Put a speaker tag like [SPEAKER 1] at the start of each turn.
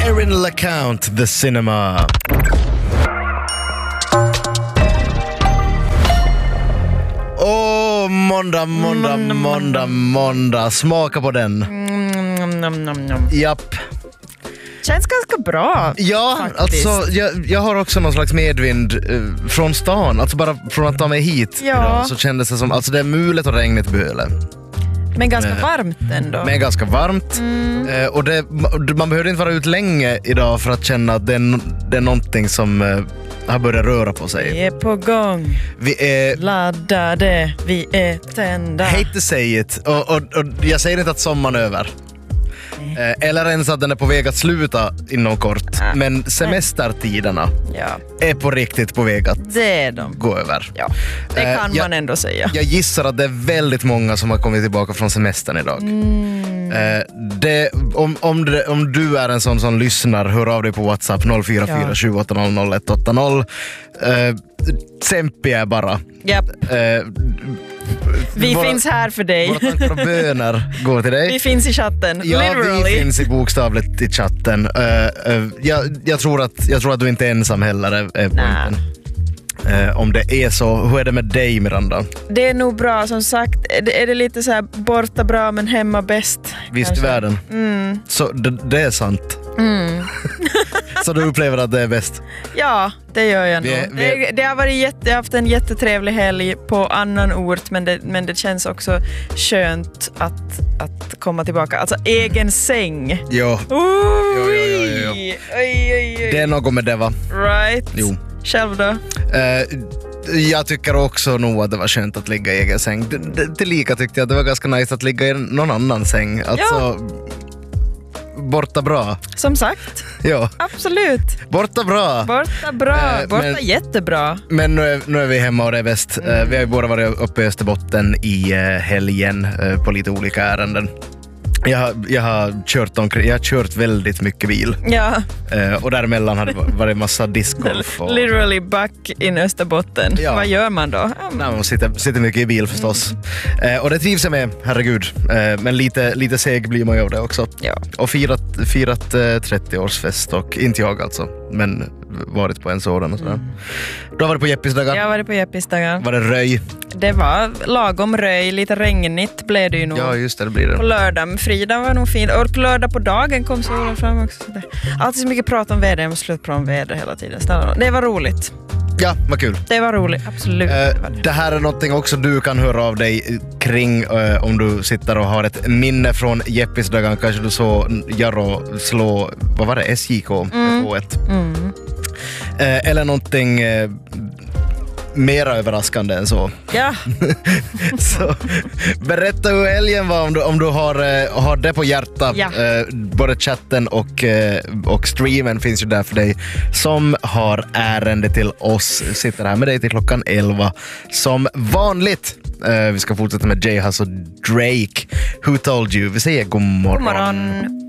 [SPEAKER 1] Erin LeCount, The Cinema. Måndag. Smaka på den. Japp.
[SPEAKER 2] Känns ganska bra.
[SPEAKER 1] Ja,
[SPEAKER 2] faktiskt.
[SPEAKER 1] alltså jag har också någon slags medvind från stan. Alltså bara från att ta mig hit idag, så kändes det som, alltså det är mulet och regnigt böle.
[SPEAKER 2] Men ganska varmt ändå.
[SPEAKER 1] Men ganska varmt. Och man behöver inte vara ut länge idag för att känna att det är någonting som har börjat röra på sig.
[SPEAKER 2] Vi är på gång.
[SPEAKER 1] Vi är
[SPEAKER 2] laddade. Vi är tända.
[SPEAKER 1] Hate to say it. Och jag säger inte att sommaren är över. Eller ens att den är på väg att sluta inom kort. Men semestertiderna är på riktigt på väg att gå över.
[SPEAKER 2] Ja, det kan man ändå säga.
[SPEAKER 1] Jag gissar att det är väldigt många som har kommit tillbaka från semestern idag. Om du är en sån som lyssnar, hör av dig på WhatsApp 044 780 0180. Sempi är bara.
[SPEAKER 2] Japp. Vi finns här för dig.
[SPEAKER 1] Våra tankar och böner går till dig.
[SPEAKER 2] Vi finns i chatten, literally.
[SPEAKER 1] Vi finns i bokstavligt i chatten. Jag tror att du inte är ensam heller är poängen. Om det är så, hur är det med dig, Miranda?
[SPEAKER 2] Det är nog bra, som sagt. Är det lite så här borta bra men hemma bäst?
[SPEAKER 1] Visst i världen. Så det är sant. Så du upplever att det är bäst? Ja,
[SPEAKER 2] det gör jag nog. Det har varit jag har haft en jättetrevlig helg på annan ort, men det känns också skönt att komma tillbaka. Alltså egen säng.
[SPEAKER 1] Jo.
[SPEAKER 2] Oj.
[SPEAKER 1] Det är något med det, va?
[SPEAKER 2] Right.
[SPEAKER 1] Jo.
[SPEAKER 2] Själv då?
[SPEAKER 1] Jag tycker också nog att det var skönt att ligga i egen säng. Tillika tyckte jag att det var ganska nice att ligga i någon annan säng. Alltså, borta bra.
[SPEAKER 2] Som sagt.
[SPEAKER 1] Ja.
[SPEAKER 2] Absolut.
[SPEAKER 1] Borta bra.
[SPEAKER 2] Borta jättebra.
[SPEAKER 1] Men nu är vi hemma och det är bäst. Vi har ju båda varit uppe i Österbotten i helgen på lite olika ärenden. Jag har kört väldigt mycket bil. Ja. Och däremellan har det varit massa discgolf.
[SPEAKER 2] Literally back in Österbotten. Ja. Vad gör man då?
[SPEAKER 1] Man sitter mycket i bil förstås. Och det trivs jag med, herregud. Men lite seg blir man ju av det också. Ja. Och firat 30-årsfest, och inte jag alltså, men varit på en sådan och sådär. Du har varit på Jeppisdagar?
[SPEAKER 2] Jag har varit på Jeppisdagar.
[SPEAKER 1] Var det röj? Det var
[SPEAKER 2] lagom röj, lite regnigt blev det ju nog.
[SPEAKER 1] Ja, just det blir det.
[SPEAKER 2] På lördag, men fredag var nog fint. Och på lördag på dagen kom solen fram också. Alltid så mycket prat om väder, jag måste sluta prata om väder hela tiden. Det var roligt.
[SPEAKER 1] Ja, vad kul.
[SPEAKER 2] Det var roligt, absolut.
[SPEAKER 1] Det här är någonting också du kan höra av dig kring om du sitter och har ett minne från Jeppisdagen. Kanske du så Jaro slå, vad var det? SJK? Eller någonting mera överraskande än så.
[SPEAKER 2] Ja.
[SPEAKER 1] Så berätta hur helgen var om du har det på hjärta. Ja. Både chatten och streamen finns ju där för dig som har ärende till oss. Sitter här med dig till klockan 11 som vanligt. Vi ska fortsätta med J Hus och Drake. Who told you? Vi säger god morgon.
[SPEAKER 2] God morgon.